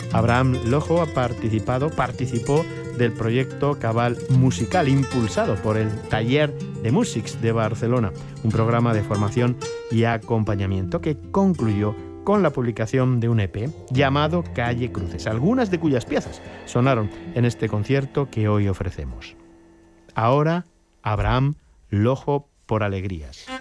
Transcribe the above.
Abraham Lojo participó del proyecto Cabal Musical, impulsado por el Taller de Músics de Barcelona, un programa de formación y acompañamiento que concluyó con la publicación de un EP llamado Calle Cruces, algunas de cuyas piezas sonaron en este concierto que hoy ofrecemos. Ahora, Abraham Lojo por Alegrías.